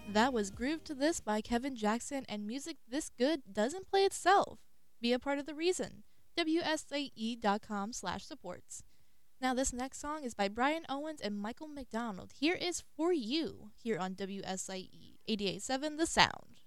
That was Groove to This by Kevin Jackson, and music this good doesn't play itself. Be a part of the reason. WSAE.com/supports. Now, this next song is by Brian Owens and Michael McDonald. Here is For You, here on WSIE 88.7 The Sound.